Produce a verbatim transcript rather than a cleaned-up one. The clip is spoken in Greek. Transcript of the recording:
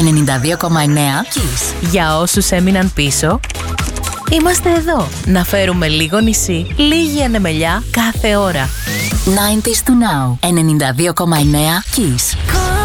ενενήντα δύο κόμμα εννέα Kiss. Για όσους έμειναν πίσω, είμαστε εδώ να φέρουμε λίγο νησί, λίγη ανεμελιά κάθε ώρα. ενενήντα to now. ενενήντα δύο κόμμα εννέα Kiss.